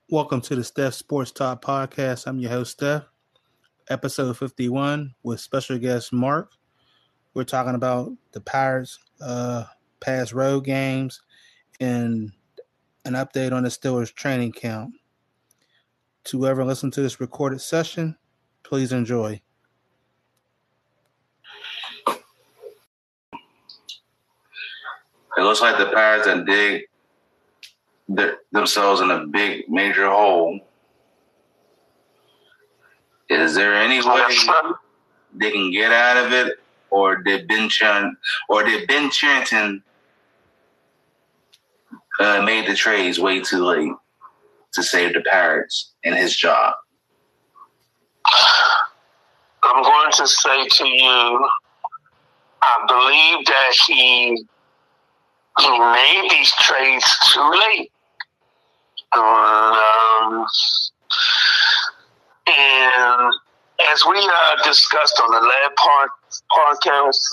Welcome to the Steph Sports Talk Podcast. I'm your host, Steph. Episode 51 with special guest Mark. We're talking about the Pirates' past road games and an update on the Steelers' training camp. To whoever listened to this recorded session, please enjoy. It looks like the Pirates have dig themselves in a big major hole. Is there any way they can get out of it, or did Ben Cherington made the trades way too late to save the Pirates and his job? I'm going to say to you, I believe that he made these trades too late. And as we discussed on the last podcast,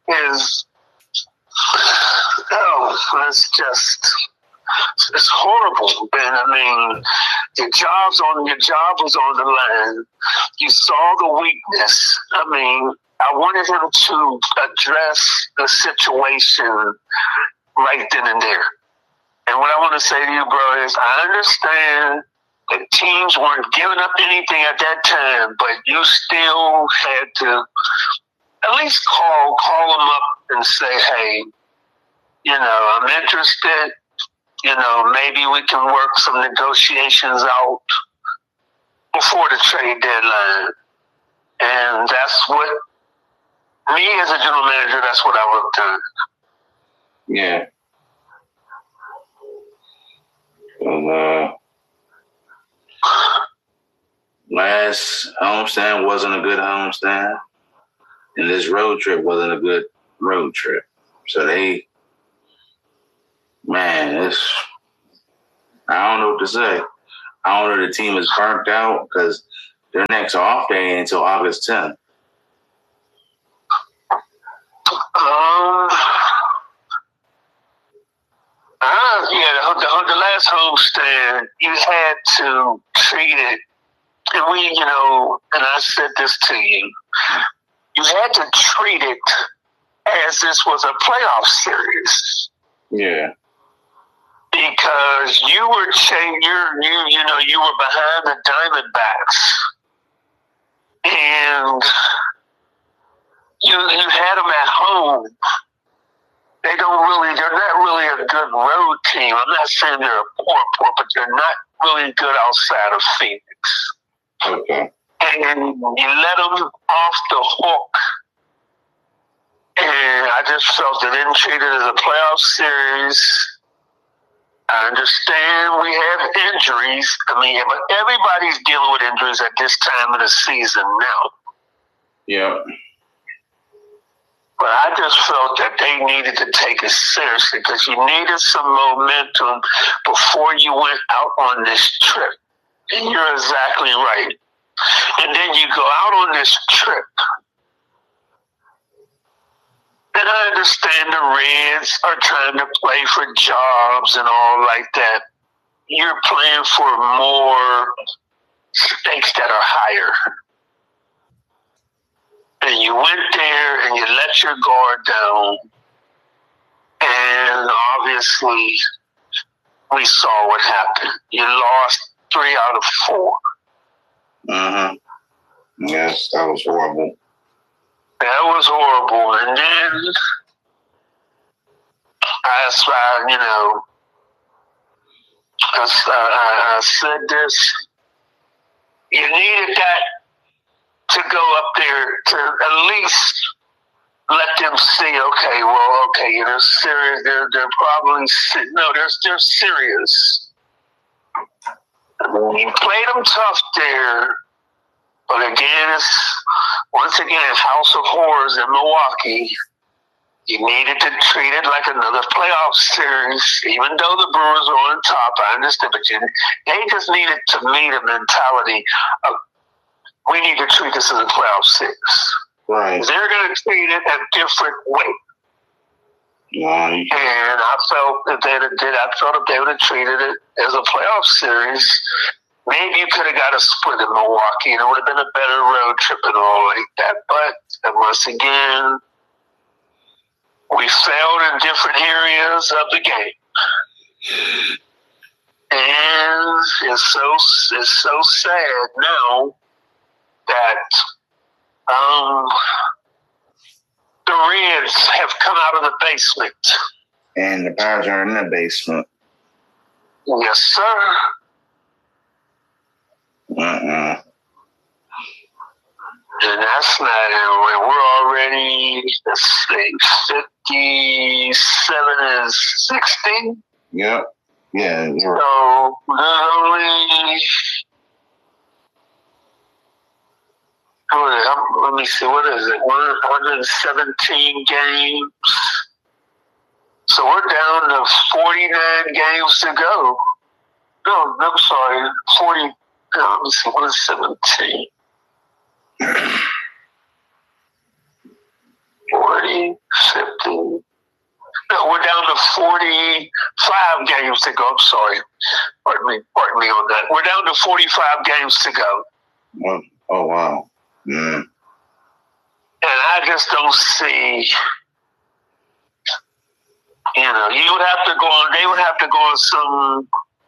it's horrible, man. I mean, your job was on the line. You saw the weakness. I mean, I wanted him to address the situation right then and there. And what I want to say to you, bro, is I understand that teams weren't giving up anything at that time, but you still had to at least call them up and say, hey, I'm interested. Maybe we can work some negotiations out before the trade deadline. And that's what, me as a general manager, that's what I would have done. Yeah. Last homestand wasn't a good homestand, and this road trip wasn't a good road trip. So I don't know what to say. I don't know, the team is burnt out because their next off day ain't until August 10th. The last homestand, you had to treat it, and and I said this to you, you had to treat it as this was a playoff series. Yeah. Because you were you were behind the Diamondbacks, and you had them at home. They're not really a good road team. I'm not saying they're a poor, but they're not really good outside of Phoenix. Okay. And you let them off the hook. And I just felt they didn't treat it as a playoff series. I understand we have injuries. But everybody's dealing with injuries at this time of the season now. Yeah. But I just felt that they needed to take it seriously because you needed some momentum before you went out on this trip. And you're exactly right. And then you go out on this trip. And I understand the Reds are trying to play for jobs and all like that. You're playing for more stakes that are higher. And you went there and you let your guard down. And obviously, we saw what happened. You lost 3 out of 4. Mm-hmm. Yes, that was horrible. That was horrible. And then I said this. You needed that to go up there to at least let them see, they're serious. They're probably they're serious. You played them tough there, but again, it's once again House of Horrors in Milwaukee. You needed to treat it like another playoff series, even though the Brewers are on top. I understand, but they just needed to meet a mentality of we need to treat this as a playoff series. Right. They're going to treat it a different way. Nice. And I felt if they would have treated it as a playoff series, maybe you could have got a split in Milwaukee, and it would have been a better road trip and all like that. But once again, we failed in different areas of the game. And it's so sad now that the Reds have come out of the basement. And the Pirates are in the basement. Yes, sir. Uh-uh. And that's not it. We're already, let's see, 57 and 60. Yep. Yeah. So, literally, let me see, what is it? 117 games. So we're down to 49 games to go. No, I'm sorry, 40. Let me see, 117. 40, 50. No, we're down to 45 games to go. I'm sorry. Pardon me on that. We're down to 45 games to go. Oh, wow. Mm. And I just don't see, they would have to go on some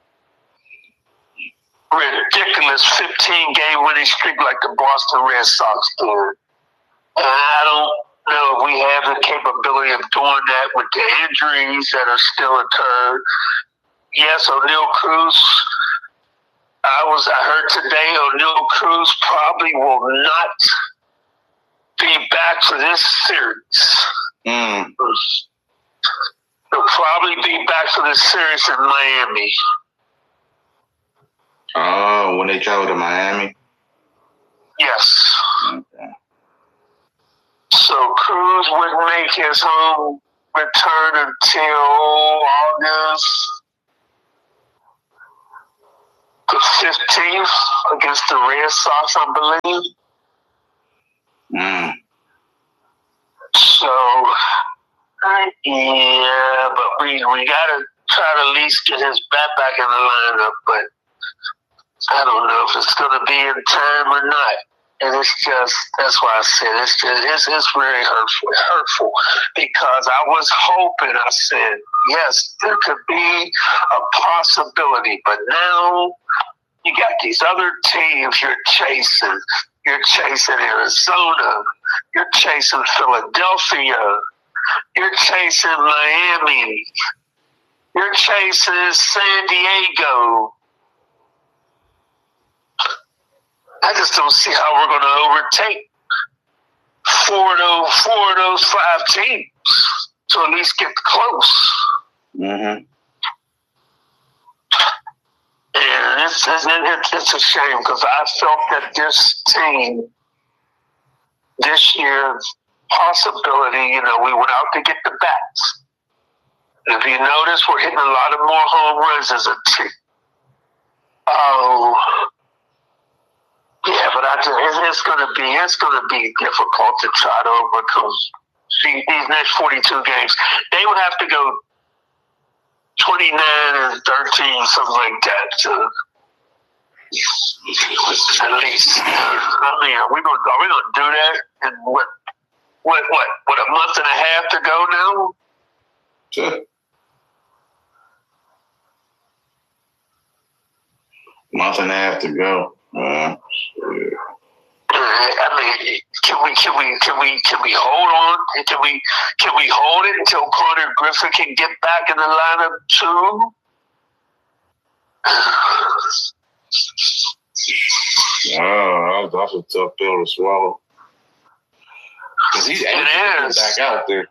ridiculous 15-game winning streak like the Boston Red Sox did. And I don't know if we have the capability of doing that with the injuries that are still occurred. Yes, O'Neal Cruz. I heard today O'Neal Cruz probably will not be back for this series. Mm. He'll probably be back for this series in Miami. Oh, when they travel to Miami? Yes. Okay. So Cruz wouldn't make his home return until August the 15th against the Red Sox, I believe. Mm. So, yeah, but we got to try to at least get his bat back in the lineup, but I don't know if it's going to be in time or not. And that's why I said it's very hurtful because I was hoping, I said, yes, there could be a possibility, but now you got these other teams you're chasing. You're chasing Arizona. You're chasing Philadelphia. You're chasing Miami. You're chasing San Diego. I just don't see how we're going to overtake four of those five teams to at least get close. Mm-hmm. And it's a shame because I felt that this team this year, possibility, we went out to get the bats. And if you notice, we're hitting a lot of more home runs as a team. Oh, yeah, but it's gonna be difficult to try to overcome these next 42 games. They would have to go 29 and 13, something like that. At least, I mean, are we gonna do that? And what? A month and a half to go now? Sure. Month and a half to go. I mean, can we hold on? Can we hold it until Connor Griffin can get back in the lineup too? Oh, that's a tough pill to swallow. Because he's anxious to get back out there.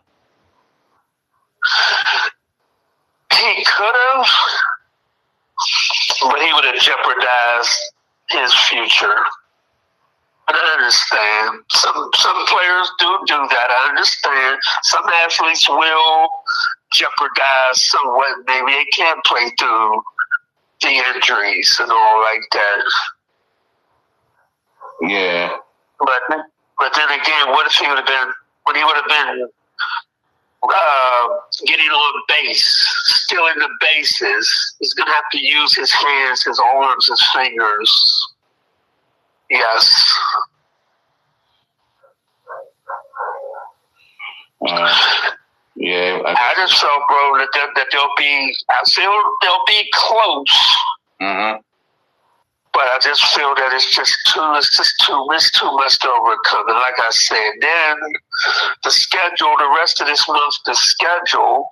He could have, but he would have jeopardized his future. But I understand. Some players do that. I understand. Some athletes will jeopardize somewhat. Maybe they can't play through the injuries and all like that. Yeah. But then again, what if he would have been when he would have been getting on base, stealing the bases. He's going to have to use his hands, his arms, his fingers. Yes. Yeah. I just felt, bro, that they'll be close. Mm-hmm. But I just feel that it's too much to overcome. And like I said, then the schedule, the rest of this month, the schedule,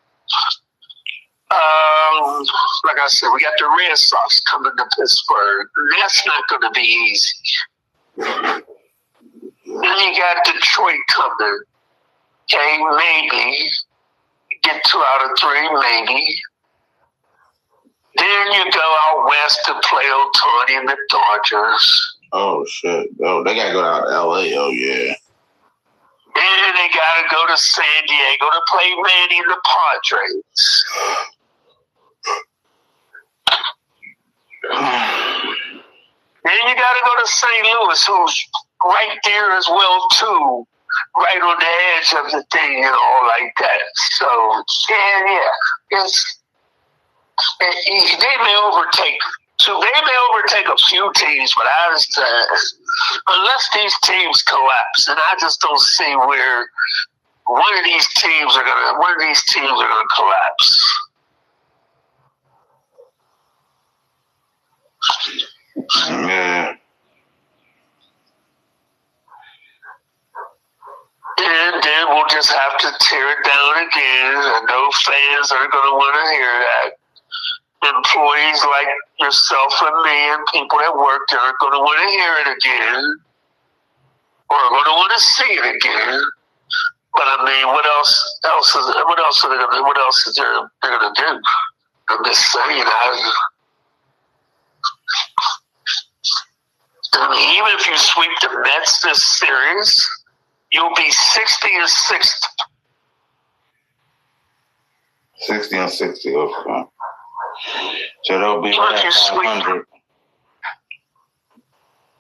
like I said, we got the Red Sox coming to Pittsburgh. That's not going to be easy. Then you got Detroit coming. Okay, maybe get 2 out of 3, maybe. Then you go out west to play Ohtani and the Dodgers. Oh, shit. Oh, they got to go out to L.A. Oh, yeah. Then they got to go to San Diego to play Manny and the Padres. Then you got to go to St. Louis, who's right there as well, too. Right on the edge of the thing and all like that. So, yeah. They may overtake. So they may overtake a few teams, but I just, unless these teams collapse, and I just don't see where one of these teams are gonna collapse. Yeah. And then we'll just have to tear it down again. I know fans are going to want to hear that. Employees like yourself and me and people that work there are going to want to hear it again. Or are going to want to see it again. But I mean, what else is they're going to do? I'm just saying, I mean, even if you sweep the Mets this series, you'll be 60-60. 60-60, okay. So they'll be Even if you sweep,